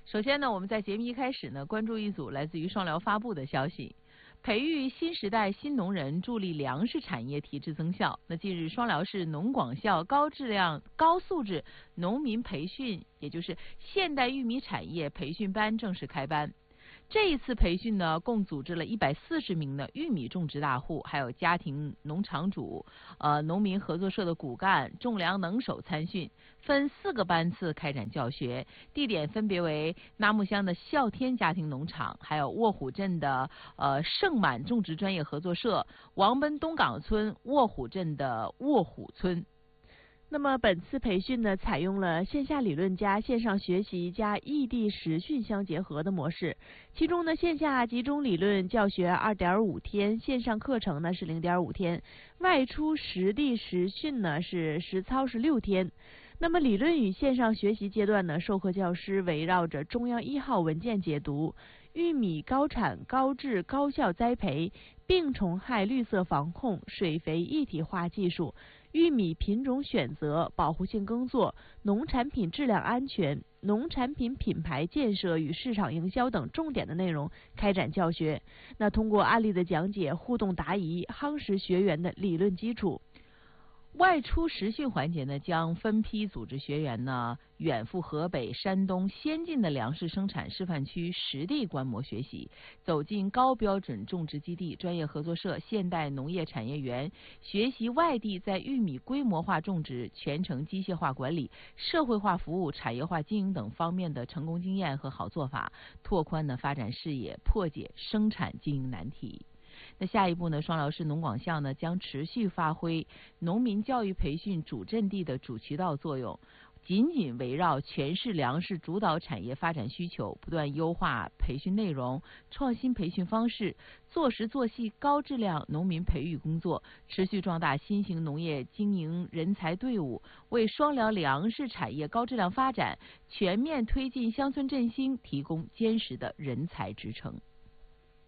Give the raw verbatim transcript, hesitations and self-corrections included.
首先呢，我们在节目一开始呢，关注一组来自于双辽发布的消息。培育新时代新农人，助力粮食产业提质增效。那近日，双辽市农广校高质量、高素质农民培训，也就是现代玉米产业培训班正式开班。这一次培训呢，共组织了一百四十名的玉米种植大户，还有家庭农场主、呃农民合作社的骨干、种粮能手参训，分四个班次开展教学，地点分别为纳木乡的孝天家庭农场，还有卧虎镇的呃盛满种植专业合作社，王奔东岗村卧虎镇的卧虎村。 那么本次培训呢，采用了线下理论加线上学习加异地实训相结合的模式。其中呢，线下集中理论教学二点五天，线上课程呢是零点五天，外出实地实训呢是实操是六天。那么理论与线上学习阶段呢，授课教师围绕着中央一号文件解读、玉米高产高质高效栽培、病虫害绿色防控、水肥一体化技术、玉米品种选择、保护性耕作、农产品质量安全、农产品品牌建设与市场营销等重点的内容开展教学。那通过案例的讲解、互动答疑，夯实学员的理论基础。 外出实训环节呢，将分批组织学员呢远赴河北、山东先进的粮食生产示范区实地观摩学习，走进高标准种植基地、专业合作社、现代农业产业园，学习外地在玉米规模化种植、全程机械化管理、社会化服务、产业化经营等方面的成功经验和好做法，拓宽呢发展视野，破解生产经营难题。那下一步呢，双辽市农广校呢将持续发挥农民教育培训主阵地的主渠道作用，紧紧围绕全市粮食主导产业发展需求，不断优化培训内容，创新培训方式，做实做细高质量农民培育工作，持续壮大新型农业经营人才队伍，为双辽粮食产业高质量发展、全面推进乡村振兴提供坚实的人才支撑。